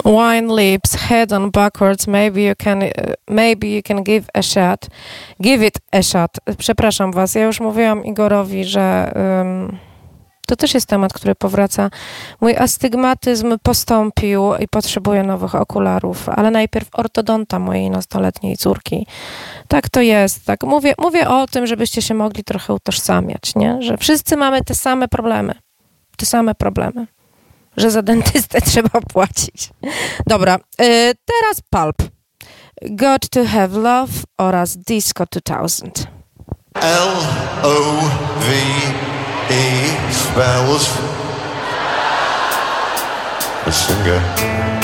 Wine lips, head on backwards. Maybe you can give a shot. Give it a shot. Przepraszam was, ja już mówiłam Igorowi, że to też jest temat, który powraca. Mój astygmatyzm postąpił i potrzebuję nowych okularów, ale najpierw ortodonta mojej nastoletniej córki. Tak to jest. Tak. Mówię o tym, żebyście się mogli trochę utożsamiać, nie? Że wszyscy mamy te same problemy. Że za dentystę trzeba płacić. Dobra, teraz Pulp. Got to Have Love oraz Disco 2000. L-O-V-E spells a singer.